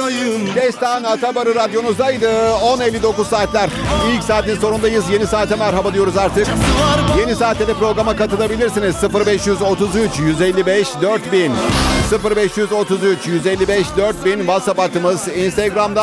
Destan Atabarı radyonuzdaydı. 10.59 saatler. İlk saatin sonundayız. Yeni saate merhaba diyoruz artık. Yeni saatte de programa katılabilirsiniz. 0533 155 4000 0533 155 4000 WhatsApp hattımız. Instagram'da